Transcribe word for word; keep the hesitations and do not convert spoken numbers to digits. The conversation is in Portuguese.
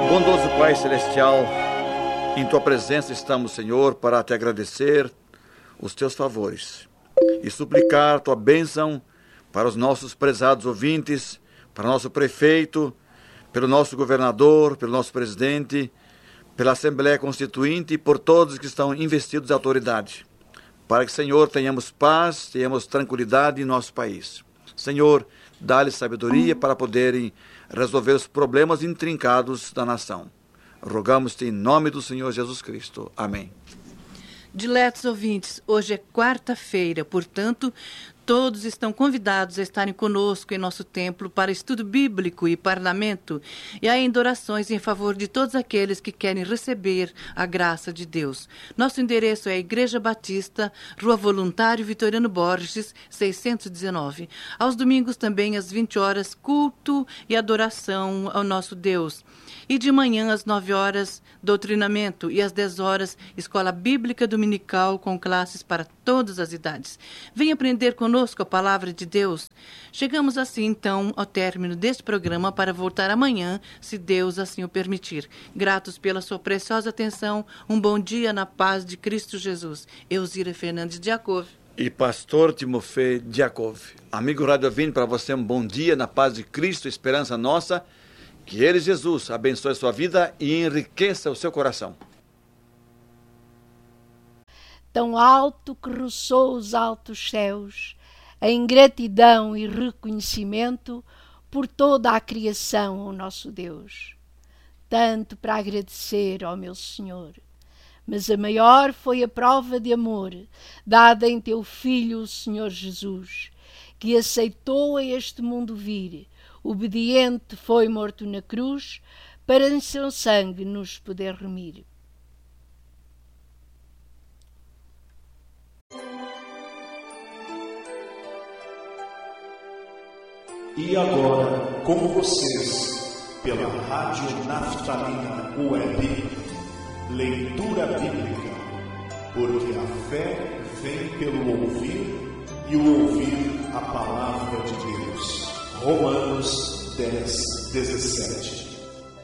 Bondoso Pai Celestial, em Tua presença estamos, Senhor, para Te agradecer os Teus favores e suplicar Tua bênção para os nossos prezados ouvintes, para nosso prefeito, pelo nosso governador, pelo nosso presidente, pela Assembleia Constituinte e por todos que estão investidos de autoridade, para que, Senhor, tenhamos paz, tenhamos tranquilidade em nosso país. Senhor, dá-lhes sabedoria para poderem resolver os problemas intrincados da nação. Rogamos-te em nome do Senhor Jesus Cristo. Amém. Diletos ouvintes, hoje é quarta-feira, portanto, todos estão convidados a estarem conosco em nosso templo para estudo bíblico e parlamento e ainda orações em favor de todos aqueles que querem receber a graça de Deus. Nosso endereço é a Igreja Batista, Rua Voluntário Vitoriano Borges, seiscentos e dezenove. Aos domingos também, às vinte horas, culto e adoração ao nosso Deus. E de manhã, às nove horas, doutrinamento e às dez horas, escola bíblica dominical com classes para todas as idades. Venha aprender conosco a palavra de Deus. Chegamos assim, então, ao término deste programa para voltar amanhã, se Deus assim o permitir. Gratos pela sua preciosa atenção, um bom dia na paz de Cristo Jesus. Elzira Fernandes Diakov. E pastor Timofei Diakov. Amigo Rádio ouvinte, para você um bom dia na paz de Cristo, esperança nossa. Que Ele, Jesus, abençoe a sua vida e enriqueça o seu coração. Tão alto que roçou os altos céus, em gratidão e reconhecimento por toda a criação, ó nosso Deus. Tanto para agradecer ao meu Senhor. Mas a maior foi a prova de amor dada em teu Filho, o Senhor Jesus, que aceitou a este mundo vir, obediente foi morto na cruz, para em seu sangue nos poder remir. E agora, com vocês, pela Rádio Naftalina Web, leitura bíblica, porque a fé vem pelo ouvir e o ouvir a palavra de Deus. Romanos dez, dezessete.